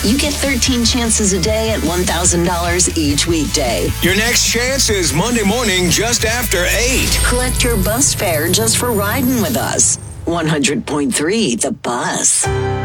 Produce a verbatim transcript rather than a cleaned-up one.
You get thirteen chances a day at one thousand dollars each weekday. Your next chance is Monday morning just after eight. Collect your bus fare just for riding with us. one hundred point three The Buzz.